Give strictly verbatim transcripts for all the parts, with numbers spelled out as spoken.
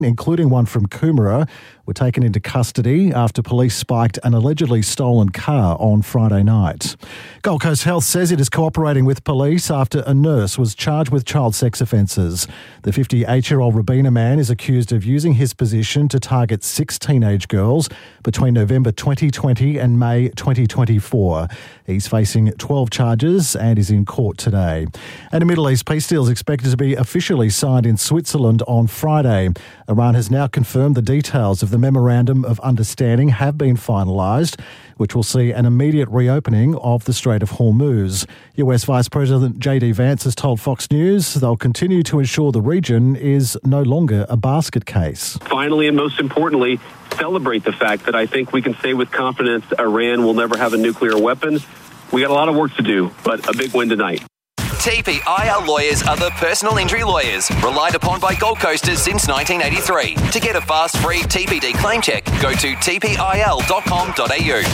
including one from Coomera, were taken into custody after police spiked an allegedly stolen car on Friday night. Gold Coast Health says it is cooperating with police after a nurse was charged with child sex offences. The fifty-eight-year-old Robina man is accused of using his position to target six teenage girls between November twenty twenty and May twenty twenty-four. He's facing twelve charges and is in court today. And a Middle East peace deal is expected to be officially signed in Switzerland on Friday. Iran has now confirmed the details of the Memorandum of Understanding have been finalised, which will see an immediate reopening of the Strait of Hormuz. U S Vice President J D Vance has told Fox News they'll continue to ensure the region is no longer a basket case. Finally, and most importantly, celebrate the fact that I think we can say with confidence Iran will never have a nuclear weapon. We got a lot of work to do, but a big win tonight. T P I L lawyers are the personal injury lawyers relied upon by Gold Coasters since nineteen eighty-three. To get a fast, free T P D claim check, go to t p i l dot com dot a u.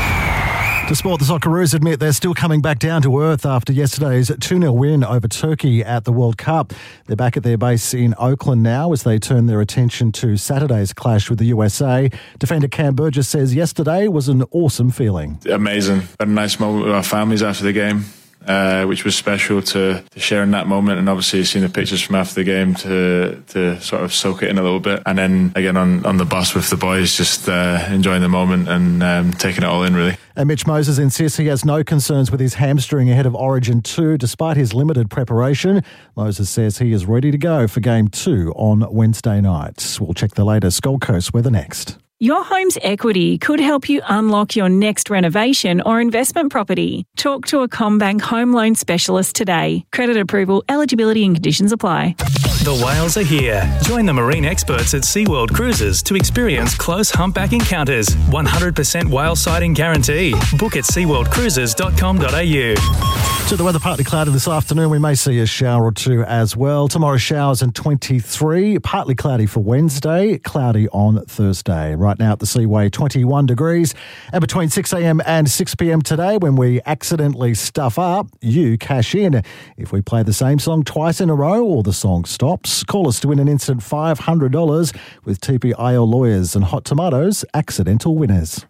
To sport, the Socceroos admit they're still coming back down to earth after yesterday's two nil win over Turkey at the World Cup. They're back at their base in Oakland now as they turn their attention to Saturday's clash with the U S A. Defender Cam Burgess says yesterday was an awesome feeling. Amazing. Had a nice moment with our families after the game. Uh, which was special to, to share in that moment, and obviously seeing the pictures from after the game to to sort of soak it in a little bit, and then again on, on the bus with the boys, just uh, enjoying the moment and um, taking it all in really. And Mitch Moses insists he has no concerns with his hamstring ahead of Origin two despite his limited preparation. Moses says he is ready to go for Game two on Wednesday night. We'll check the latest Gold Coast weather next. Your home's equity could help you unlock your next renovation or investment property. Talk to a CommBank home loan specialist today. Credit approval, eligibility and conditions apply. The whales are here. Join the marine experts at SeaWorld Cruises to experience close humpback encounters. one hundred percent whale sighting guarantee. Book at sea world cruises dot com dot a u. To the weather, partly cloudy this afternoon. We may see a shower or two as well. Tomorrow, showers and twenty-three. Partly cloudy for Wednesday. Cloudy on Thursday. Right now at the Seaway, twenty-one degrees. And between six a.m. and six p.m. today, when we accidentally stuff up, you cash in. If we play the same song twice in a row or the song stops, call us to win an instant five hundred dollars with T P I L Lawyers and Hot Tomatoes, accidental winners.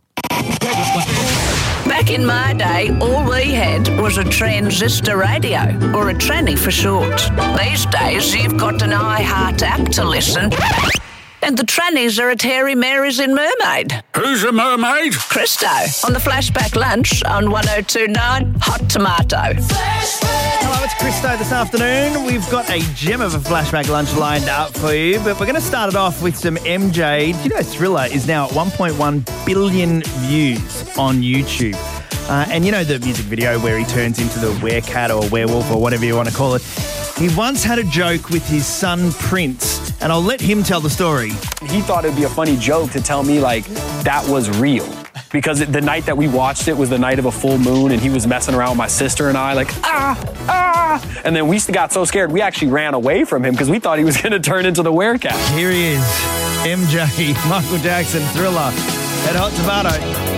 Back in my day, all we had was a transistor radio, or a tranny for short. These days, you've got an iHeart app to listen. And the trannies are at Harry Mary's in Mermaid. Who's a mermaid? Christo, on the Flashback Lunch on one oh two point nine Hot Tomato. Hello, it's Christo this afternoon. We've got a gem of a Flashback Lunch lined up for you, but we're going to start it off with some M J. You know, Thriller is now at one point one billion views on YouTube. Uh, and you know the music video where he turns into the werecat or werewolf or whatever you want to call it. He once had a joke with his son Prince, and I'll let him tell the story. He thought it'd be a funny joke to tell me, like, that was real. Because the night that we watched it was the night of a full moon, and he was messing around with my sister and I, like, ah, ah. And then we got so scared, we actually ran away from him because we thought he was going to turn into the werecat. Here he is, M J, Michael Jackson, Thriller, at Hot Tomato.